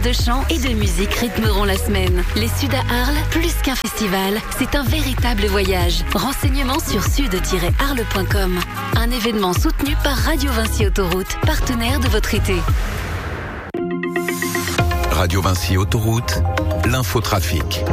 de chant et de musique rythmeront la semaine. Les Suds à Arles, plus qu'un festival, c'est un véritable voyage. Renseignements sur sud-arles.com. Un événement soutenu par Radio Vinci Autoroute, partenaire de votre été. Radio Vinci Autoroute, l'infotrafic.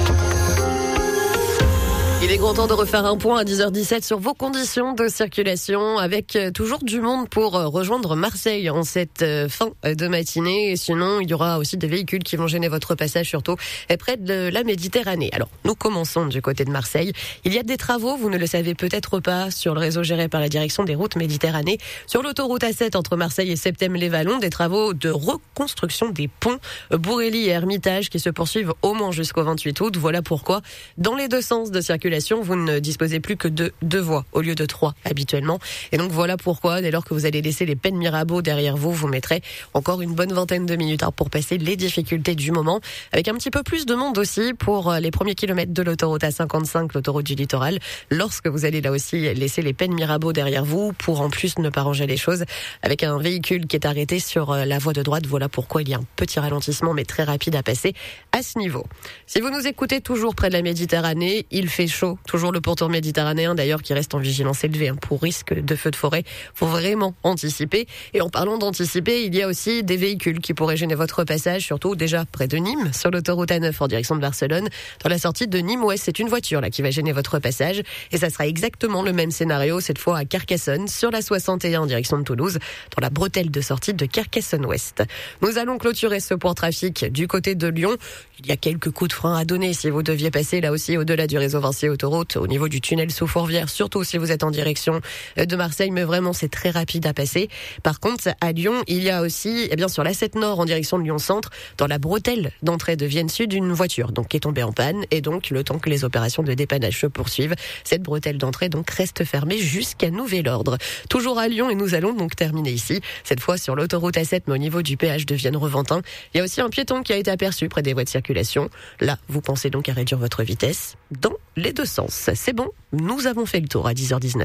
Il est grand temps de refaire un point à 10h17 sur vos conditions de circulation avec toujours du monde pour rejoindre Marseille en cette fin de matinée. Et sinon, il y aura aussi des véhicules qui vont gêner votre passage, surtout près de la Méditerranée. Alors, nous commençons du côté de Marseille. Il y a des travaux, vous ne le savez peut-être pas, sur le réseau géré par la direction des routes Méditerranée. Sur l'autoroute A7 entre Marseille et Septème-les-Vallons, des travaux de reconstruction des ponts Bourrély et Hermitage qui se poursuivent au moins jusqu'au 28 août. Voilà pourquoi, dans les deux sens de circulation, vous ne disposez plus que de 2 voies au lieu de 3 habituellement. Et donc voilà pourquoi, dès lors que vous allez laisser les Pennes Mirabeau derrière vous, vous mettrez encore une bonne vingtaine de minutes pour passer les difficultés du moment, avec un petit peu plus de monde aussi pour les premiers kilomètres de l'autoroute A55, l'autoroute du littoral, lorsque vous allez là aussi laisser les Pennes Mirabeau derrière vous, pour en plus ne pas ranger les choses, avec un véhicule qui est arrêté sur la voie de droite. Voilà pourquoi il y a un petit ralentissement, mais très rapide à passer à ce niveau. Si vous nous écoutez toujours près de la Méditerranée, il fait chaud. Toujours le pourtour méditerranéen d'ailleurs qui reste en vigilance élevée pour risque de feux de forêt. Faut vraiment anticiper. Et en parlant d'anticiper, il y a aussi des véhicules qui pourraient gêner votre passage, surtout déjà près de Nîmes, sur l'autoroute A9 en direction de Barcelone. Dans la sortie de Nîmes-Ouest, c'est une voiture là qui va gêner votre passage. Et ça sera exactement le même scénario, cette fois à Carcassonne, sur la 61 en direction de Toulouse, dans la bretelle de sortie de Carcassonne-Ouest. Nous allons clôturer ce point trafic du côté de Lyon. Il y a quelques coups de frein à donner si vous deviez passer là aussi au-delà du réseau Vinci Autoroute, au niveau du tunnel sous Fourvière, surtout si vous êtes en direction de Marseille, mais vraiment c'est très rapide à passer. Par contre, à Lyon, il y a aussi, sur la 7 Nord en direction de Lyon-Centre, dans la bretelle d'entrée de Vienne Sud, une voiture qui est tombée en panne, et donc le temps que les opérations de dépannage se poursuivent, cette bretelle d'entrée donc reste fermée jusqu'à nouvel ordre. Toujours à Lyon, et nous allons donc terminer ici, cette fois sur l'autoroute A7, mais au niveau du péage de Vienne-Reventin. Il y a aussi un piéton qui a été aperçu près des voies de circulation. Là, vous pensez donc à réduire votre vitesse dans les deux sens. C'est bon, nous avons fait le tour à 10h19.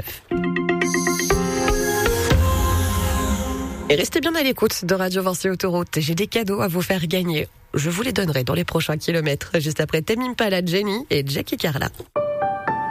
Et restez bien à l'écoute de Radio Vinci Autoroute. J'ai des cadeaux à vous faire gagner. Je vous les donnerai dans les prochains kilomètres, juste après Tame Impala, Jenny et Jackie Carla.